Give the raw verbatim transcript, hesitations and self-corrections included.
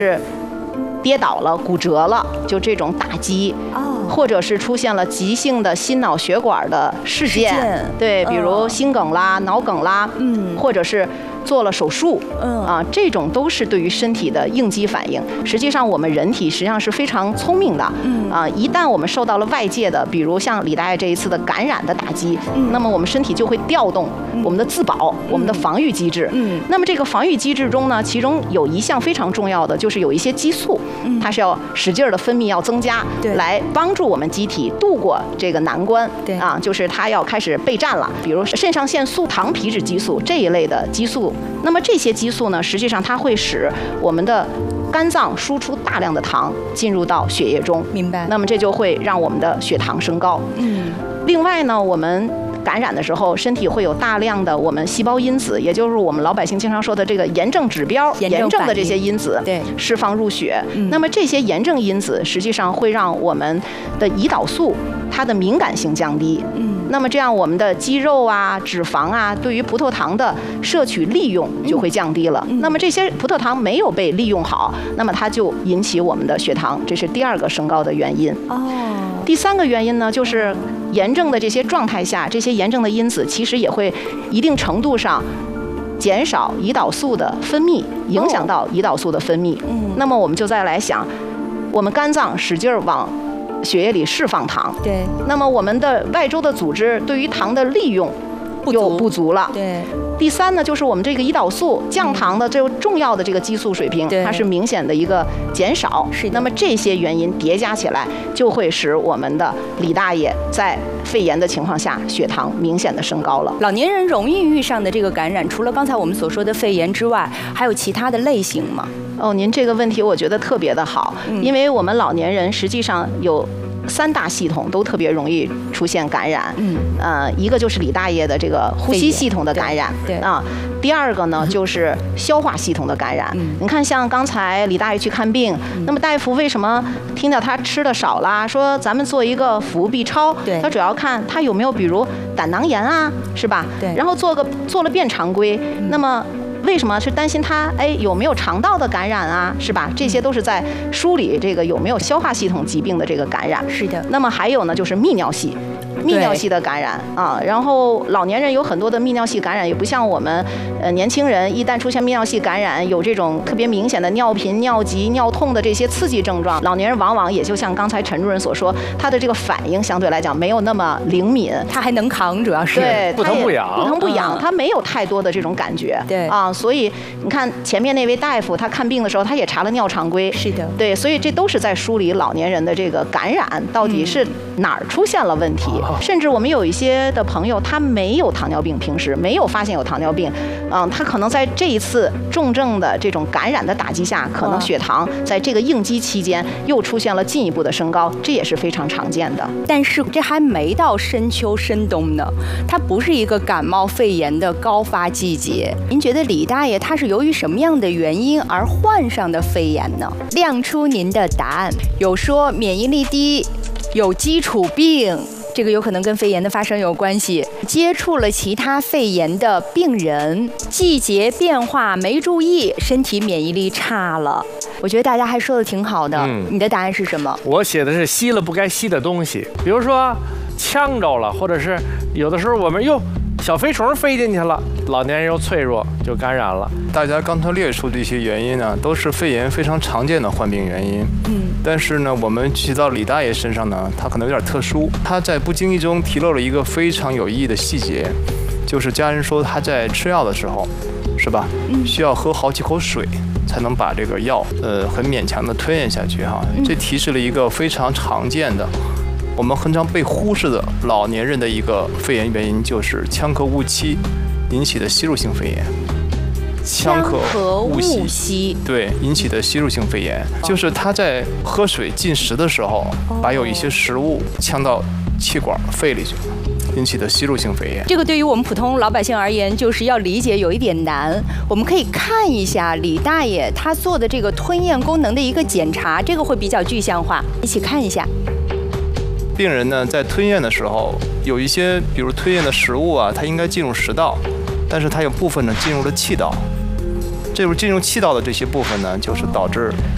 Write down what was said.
是跌倒了、骨折了，就这种打击，哦，或者是出现了急性的心脑血管的事件，事件对，比如心梗啦、哦、脑梗啦，嗯，或者是做了手术，嗯啊，这种都是对于身体的应激反应。实际上，我们人体实际上是非常聪明的，嗯啊，一旦我们受到了外界的，比如像李大爷这一次的感染的打击，嗯，那么我们身体就会调动我们的自保、嗯、我们的防御机制，嗯，那么这个防御机制中呢，其中有一项非常重要的，就是有一些激素，嗯，它是要使劲的分泌要增加，对，来帮助我们机体度过这个难关，对啊，就是它要开始备战了，比如肾上腺素、糖皮质激素这一类的激素。那么这些激素呢，实际上它会使我们的肝脏输出大量的糖进入到血液中，明白？那么这就会让我们的血糖升高。嗯。另外呢，我们感染的时候，身体会有大量的我们细胞因子，也就是我们老百姓经常说的这个炎症指标、炎症的这些因子，对，释放入血。嗯。那么这些炎症因子实际上会让我们的胰岛素它的敏感性降低。嗯。那么这样我们的肌肉啊、脂肪啊，对于葡萄糖的摄取利用就会降低了。嗯。那么这些葡萄糖没有被利用好，那么它就引起我们的血糖，这是第二个升高的原因。哦。第三个原因呢，就是炎症的这些状态下，这些炎症的因子其实也会一定程度上减少胰岛素的分泌，影响到胰岛素的分泌。嗯。那么我们就再来想，我们肝脏使劲儿往血液里释放糖，对。那么我们的外周的组织对于糖的利用又不足了，对。第三呢，就是我们这个胰岛素降糖的这个重要的这个激素水平，它是明显的一个减少。是。那么这些原因叠加起来，就会使我们的李大爷在肺炎的情况下，血糖明显的升高了。 老年人容易遇上的这个感染，除了刚才我们所说的肺炎之外，还有其他的类型吗？ 哦，您这个问题我觉得特别的好，嗯、因为我们老年人实际上有三大系统都特别容易出现感染，嗯，呃，一个就是李大爷的这个呼吸系统的感染，对啊，第二个呢就是消化系统的感染。嗯，你看，像刚才李大爷去看病，嗯、那么大夫为什么听到他吃的少啦？说咱们做一个腹部 B 超，对，他主要看他有没有比如胆囊炎啊，是吧？对，然后做个做了便常规，嗯、那么。为什么是担心他哎有没有肠道的感染啊，是吧？这些都是在梳理这个有没有消化系统疾病的这个感染。是的。那么还有呢，就是泌尿系，泌尿系的感染啊。然后老年人有很多的泌尿系感染，也不像我们呃年轻人，一旦出现泌尿系感染，有这种特别明显的尿频、尿急、尿痛的这些刺激症状，老年人往往也就像刚才陈主任所说，他的这个反应相对来讲没有那么灵敏， 他还能扛，主要是对不疼不痒， 不疼不痒，他没有太多的这种感觉。对啊。所以你看前面那位大夫，他看病的时候，他也查了尿常规。是的，对，所以这都是在梳理老年人的这个感染到底是哪儿出现了问题。嗯、甚至我们有一些的朋友，他没有糖尿病，平时没有发现有糖尿病，嗯，他可能在这一次重症的这种感染的打击下，可能血糖在这个应激期间又出现了进一步的升高，这也是非常常见的。 但是这还没到深秋深冬呢，它不是一个感冒肺炎的高发季节。您觉得李大爷他是由于什么样的原因而患上的肺炎呢？亮出您的答案。有说免疫力低，有基础病，这个有可能跟肺炎的发生有关系。接触了其他肺炎的病人，季节变化没注意，身体免疫力差了。我觉得大家还说的挺好的。嗯，你的答案是什么？ 我写的是吸了不该吸的东西，比如说呛着了，或者是有的时候我们又小飞虫飞进去了，老年人又脆弱，就感染了。 大家刚才列出这些原因呢，都是肺炎非常常见的患病原因。嗯，但是呢，我们提到李大爷身上呢，他可能有点特殊。他在不经意中提漏了一个非常有意义的细节，就是家人说他在吃药的时候，是吧？嗯，需要喝好几口水才能把这个药，呃，很勉强的吞咽下去哈。这提示了一个非常常见的。我们很常被忽视的老年人的一个肺炎原因，就是腔咳误吸引起的吸入性肺炎。 腔咳误吸， 对，引起的吸入性肺炎，就是他在喝水进食的时候，把有一些食物呛到气管、肺里去，引起的吸入性肺炎。 这个对于我们普通老百姓而言，就是要理解有一点难。我们可以看一下李大爷他做的这个吞咽功能的一个检查，这个会比较具象化，一起看一下。 病人呢，在吞咽的时候，有一些比如吞咽的食物啊，它应该进入食道，但是它有部分呢进入了气道。这种进入气道的这些部分呢，就是导致